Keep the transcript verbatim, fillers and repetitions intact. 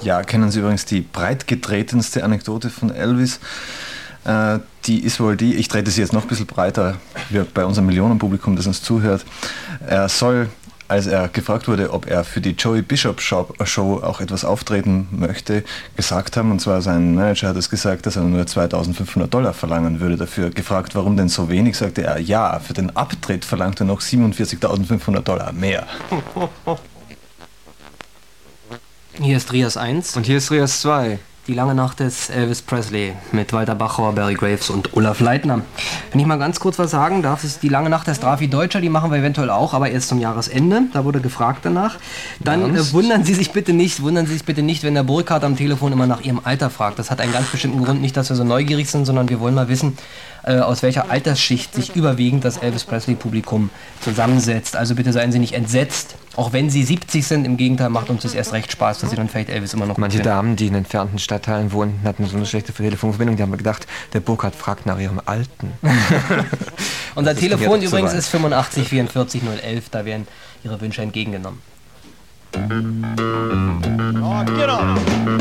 Ja, kennen Sie übrigens die breitgetretenste Anekdote von Elvis? Äh, die ist wohl die, ich trete sie jetzt noch ein bisschen breiter, wie bei unserem Millionenpublikum, das uns zuhört. Er soll, als er gefragt wurde, ob er für die Joey Bishop Show auch etwas auftreten möchte, gesagt haben, und zwar sein Manager hat es gesagt, dass er nur zweitausendfünfhundert Dollar verlangen würde dafür. Gefragt, warum denn so wenig, sagte er, ja, für den Abtritt verlangt er noch siebenundvierzigtausendfünfhundert Dollar mehr. Hier ist Rias eins. Und hier ist Rias zwei. Die lange Nacht des Elvis Presley mit Walter Bachauer, Barry Graves und Olaf Leitner. Wenn ich mal ganz kurz was sagen darf, ist die lange Nacht der Strafi Deutscher, die machen wir eventuell auch, aber erst zum Jahresende. Da wurde gefragt danach. Dann äh, wundern Sie sich bitte nicht, wundern Sie sich bitte nicht, wenn der Burkhardt am Telefon immer nach Ihrem Alter fragt. Das hat einen ganz bestimmten Grund, nicht, dass wir so neugierig sind, sondern wir wollen mal wissen, äh, aus welcher Altersschicht sich überwiegend das Elvis Presley-Publikum zusammensetzt. Also bitte seien Sie nicht entsetzt. Auch wenn Sie siebzig sind, im Gegenteil macht uns das erst recht Spaß, dass Sie dann vielleicht Elvis immer noch Manche kennen. Damen, die in entfernten Stadtteilen wohnen, hatten so eine schlechte Telefonverbindung, die haben gedacht, der Burkhardt fragt nach ihrem Alten. Unser Das Telefon ist übrigens so ist fünfundachtzig vierundvierzig null elf, da werden Ihre Wünsche entgegengenommen. Oh, get on.